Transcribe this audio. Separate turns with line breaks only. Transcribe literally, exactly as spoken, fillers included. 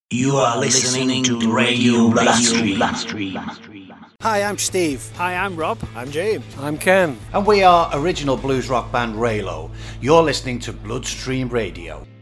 You are listening to Radio Bloodstream.
Hi, I'm Steve.
Hi, I'm Rob.
I'm James.
I'm Ken.
And we are original blues rock band Raylo. You're listening to Bloodstream Radio.